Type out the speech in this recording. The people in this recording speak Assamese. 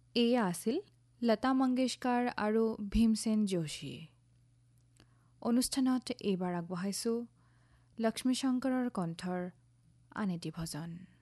এয়া আছিল লতা মংগেশকাৰ আৰু ভীমসেন যোশী। অনুষ্ঠানত এইবাৰ আগবঢ়াইছোঁ লক্ষ্মীশংকৰৰ কণ্ঠৰ আন এটি ভজন।